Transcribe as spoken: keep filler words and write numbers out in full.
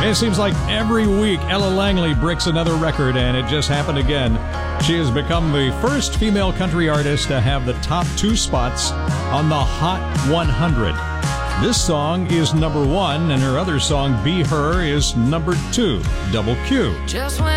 It seems like every week Ella Langley breaks another record, and it just happened again. She has become the first female country artist to have the top two spots on the Hot one hundred. This song is number one, and her other song, Be Her, is number two. Double Q. Just when